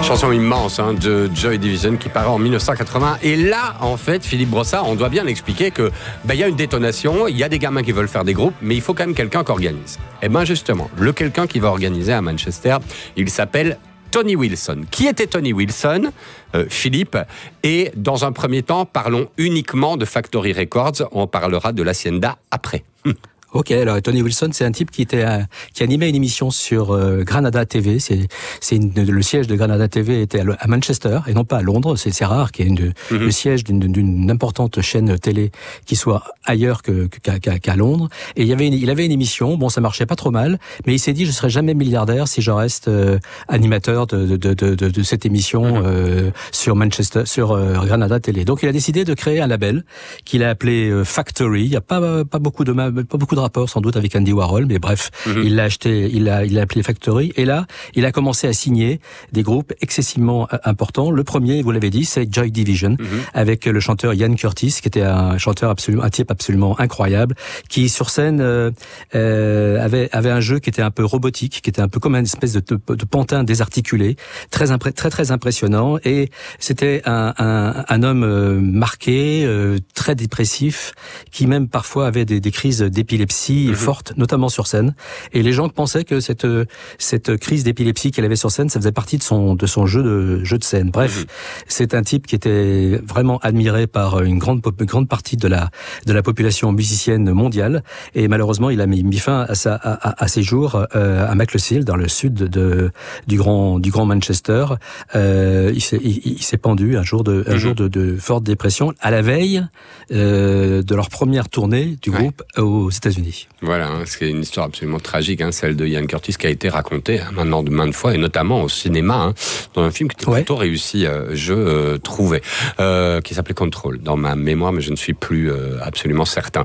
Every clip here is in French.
Chanson immense de Joy Division qui paraît en 1980. Et là, en fait, Philippe Brossard, on doit bien expliquer que y a une détonation, il y a des gamins qui veulent faire des groupes, mais il faut quand même quelqu'un qui organise. Et bien justement, le quelqu'un qui va organiser à Manchester, il s'appelle Tony Wilson. Qui était Tony Wilson, Philippe? Et dans un premier temps, parlons uniquement de Factory Records. On parlera de l'Hacienda après. Ok, alors Tony Wilson, c'est un type qui animait une émission sur Granada TV. Le siège de Granada TV était à Manchester et non pas à Londres. C'est rare qu'il y ait le siège d'une importante chaîne télé qui soit ailleurs qu'à Londres. Et il avait une émission. Bon, ça marchait pas trop mal, mais il s'est dit je serai jamais milliardaire si je reste animateur de cette émission sur Granada Télé. Donc il a décidé de créer un label qu'il a appelé Factory. Il y a pas beaucoup de rapport sans doute avec Andy Warhol, mais bref, il l'a acheté, il l'a appelé Factory, et là, il a commencé à signer des groupes excessivement importants. Le premier, vous l'avez dit, c'est Joy Division, avec le chanteur Ian Curtis, qui était un type absolument incroyable, qui sur scène avait un jeu qui était un peu robotique, qui était un peu comme une espèce de pantin désarticulé, très impressionnant, et c'était un homme marqué, très dépressif, qui même parfois avait des crises d'épilepsie forte, notamment sur scène. Et les gens pensaient que cette crise d'épilepsie qu'elle avait sur scène, ça faisait partie de son jeu de scène. Bref, c'est un type qui était vraiment admiré par une grande partie de la population musicienne mondiale. Et malheureusement, il a mis fin à ses jours à Macclesfield, dans le sud du grand Manchester. Il s'est pendu un jour de forte dépression à la veille de leur première tournée du groupe aux États-Unis. Voilà, c'est une histoire absolument tragique, celle de Ian Curtis, qui a été racontée maintenant de maintes fois, et notamment au cinéma, dans un film qui était plutôt réussi, je trouvais, qui s'appelait Control, dans ma mémoire, mais je ne suis plus absolument certain.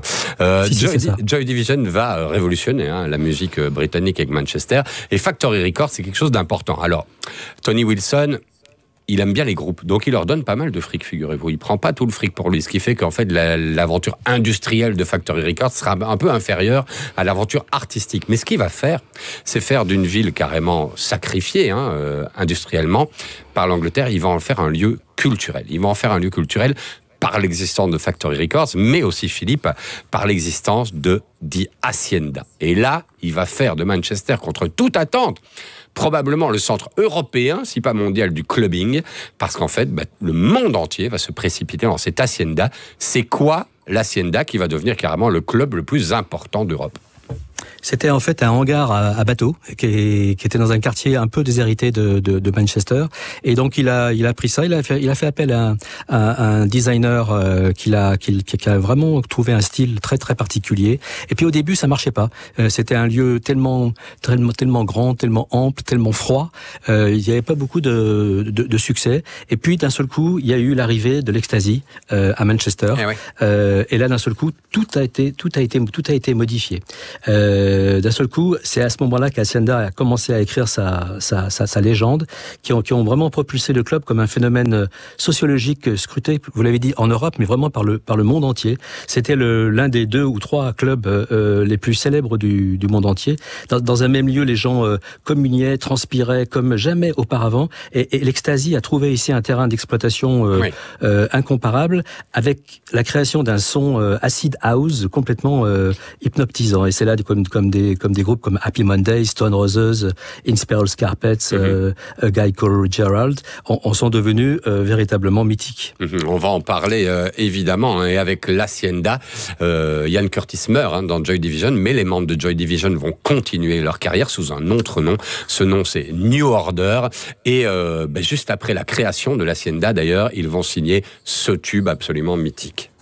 Joy Division va révolutionner la musique britannique avec Manchester, et Factory Records, c'est quelque chose d'important. Alors, Tony Wilson, il aime bien les groupes, donc il leur donne pas mal de fric, figurez-vous. Il prend pas tout le fric pour lui, ce qui fait qu'en fait l'aventure industrielle de Factory Records sera un peu inférieure à l'aventure artistique. Mais ce qu'il va faire, c'est faire d'une ville carrément sacrifiée, industriellement, par l'Angleterre, il va en faire un lieu culturel. Il va en faire un lieu culturel par l'existence de Factory Records, mais aussi, Philippe, par l'existence de The Hacienda. Et là, il va faire de Manchester, contre toute attente, probablement le centre européen, si pas mondial, du clubbing, parce qu'en fait, le monde entier va se précipiter dans cette Hacienda. C'est quoi l'Hacienda qui va devenir carrément le club le plus important d'Europe? C'était en fait un hangar à bateaux qui était dans un quartier un peu déshérité de Manchester, et donc il a pris ça, il a fait appel à un designer qui a vraiment trouvé un style très très particulier. Et puis au début ça marchait pas. C'était un lieu tellement grand, tellement ample, tellement froid. Il y avait pas beaucoup de succès. Et puis d'un seul coup il y a eu l'arrivée de l'ecstasy à Manchester. Et là d'un seul coup tout a été modifié. D'un seul coup, c'est à ce moment-là qu'Hacienda a commencé à écrire sa légende, qui ont vraiment propulsé le club comme un phénomène sociologique scruté, vous l'avez dit, en Europe, mais vraiment par le monde entier. C'était l'un des 2 ou 3 clubs les plus célèbres du monde entier. Dans un même lieu, les gens communiaient, transpiraient comme jamais auparavant, et l'ecstasy a trouvé ici un terrain d'exploitation incomparable, avec la création d'un son acid house complètement hypnotisant. Et c'est là comme des groupes comme Happy Mondays, Stone Roses, In Spiral Carpets, A Guy Called Gerald, sont devenus véritablement mythiques. On va en parler évidemment, et avec l'Hacienda, Ian Curtis meurt dans Joy Division, mais les membres de Joy Division vont continuer leur carrière sous un autre nom. Ce nom, c'est New Order, et juste après la création de l'Hacienda, d'ailleurs, ils vont signer ce tube absolument mythique.